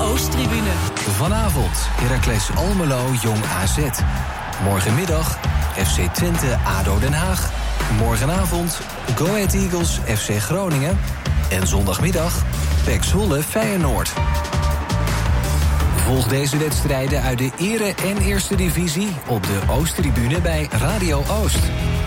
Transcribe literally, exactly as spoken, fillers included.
Oosttribune. Vanavond Heracles Almelo Jong A Z. Morgenmiddag F C Twente A D O Den Haag. Morgenavond Go Ahead Eagles F C Groningen. En zondagmiddag P E C Zwolle Feyenoord. Volg deze wedstrijden uit de Ere- en Eerste Divisie op de Oosttribune bij Radio Oost.